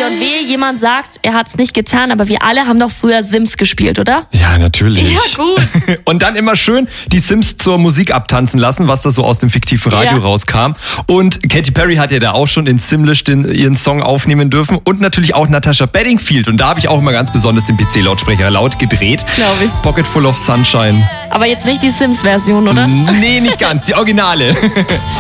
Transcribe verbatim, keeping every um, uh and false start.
und wehe, jemand sagt, er hat's nicht getan, aber wir alle haben doch früher Sims gespielt, oder? Ja, natürlich. Ja, gut. Und dann immer schön die Sims zur Musik abtanzen lassen, was da so aus dem fiktiven Radio Ja. rauskam. Und Katy Perry hat ja da auch schon in Simlish den, ihren Song aufnehmen dürfen. Und natürlich auch Natasha Bedingfield. Und da habe ich auch immer ganz besonders den P C-Lautsprecher laut gedreht. Glaube ich. Pocket Full of Sunshine. Aber jetzt nicht die Sims-Version, oder? Nee, nicht ganz, die Originale.